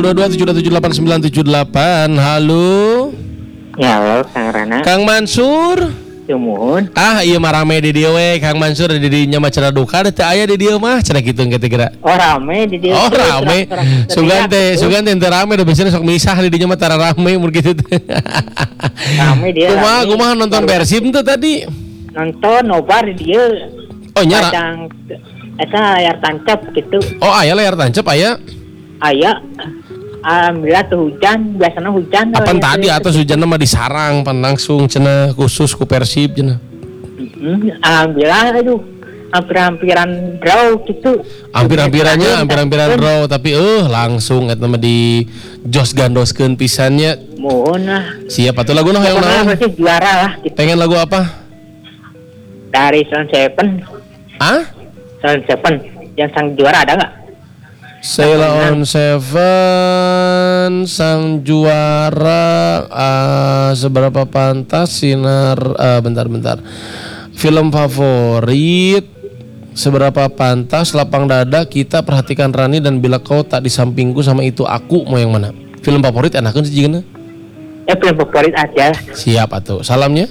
022 Halo. Ya, halo Kang Rana. Kang Mansur. Sumuhun. Iya mah rame di dieu we Kang Mansur di dinya mah cenah duka teh aya di dieu mah cenah kitu kira-kira. Oh rame di dia. Oh rame. Sugan teh teu rame da biasana sok misah di dinya mah tara rame mun kitu teh. Rame dia. Kumaha nonton Persib teh tadi? Nonton nobar di dia. Oh nya. Eta layar tancap gitu. Oh aya layar tancap aya. Aya. Alhamdulillah tuh hujan, biasanya hujan. Apaan tadi atas hujan mah disarang pan langsung cenah khusus ku Persib cenah. Alhamdulillah aduh. Hampir-hampiran draw gitu. Hampir-hampiran draw tapi langsung eta mah di jos gandoskeun pisannya. Mohon lah. Siap atuh lagu hoyong naon? Pasti juara lah gitu. Pengen lagu apa? Dari Sun Seven. Sun Seven yang sang juara ada enggak? Sail on Seven sang juara seberapa pantas sinar bentar film favorit seberapa pantas lapang dada kita perhatikan Rani dan bila kau tak di sampingku sama itu aku mau yang mana film favorit enakeun sih jigana film favorit aja siap atuh salamnya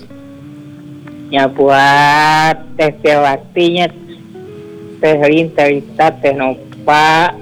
ya buat Teh Watinya Teh Rin Terita Teh Nova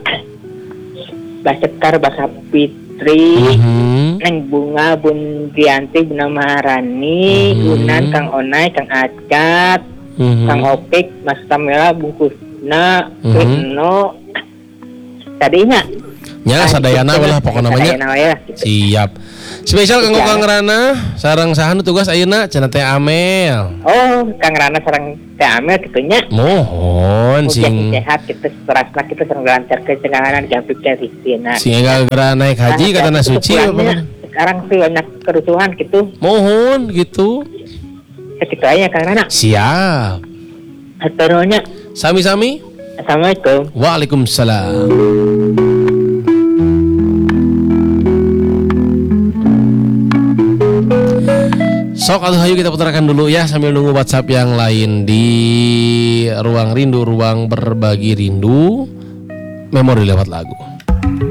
Basekar Basa Fitri Neng Bunga Bun Gianti Buna Maharani Unan Kang Onai Kang Acat Kang Opik Mas Tamela Bungkusna Keno tadinya nya sadayana lah pokoknya namanya siap spesial kanggo Kang Rana sareng saha nu tugas ayeuna cenah Teh Amel. Oh Kang Rana sareng Teh Amel kitunya mohon sing sehat kita serasna kita sareng lancarkeun cengahanan gampik teh Ristina sing gara naik haji katana suci sekarang tuh banyak kerusuhan gitu mohon gitu segitu aja Kang Rana siap aturannya sami-sami. Assalamualaikum. Waalaikumsalam. Sok atuh hayu kita putarkan dulu ya sambil nunggu WhatsApp yang lain di ruang rindu, ruang berbagi rindu, memori lewat lagu.